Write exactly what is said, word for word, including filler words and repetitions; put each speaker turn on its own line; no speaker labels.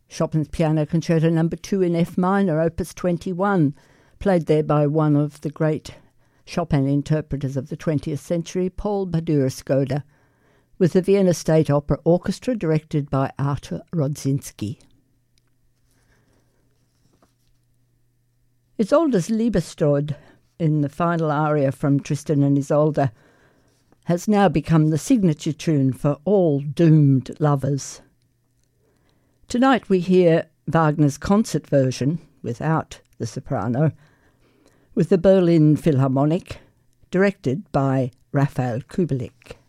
Chopin's Piano Concerto number two in F minor, opus twenty-one, played there by one of the great Chopin interpreters of the twentieth century, Paul Badura-Skoda, with the Vienna State Opera Orchestra directed by Artur Rodzinski. Isolde's Liebestod, in the final aria from Tristan and Isolde, has now become the signature tune for all doomed lovers. Tonight we hear Wagner's concert version, without the soprano, with the Berlin Philharmonic, directed by Raphael Kubelik.